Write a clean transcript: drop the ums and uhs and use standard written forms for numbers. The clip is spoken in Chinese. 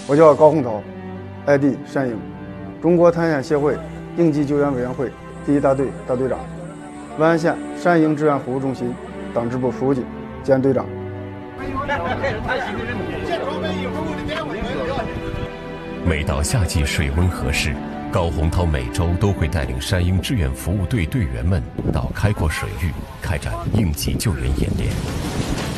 我叫高洪涛 ，ID 山鹰，中国探险协会应急救援委员会第1大队大队长，万安县山鹰志愿服务中心党支部书记兼队长。 每到夏季水温合适，高洪涛每周都会带领山鹰志愿服务队队员们到开阔水域开展应急救援演练。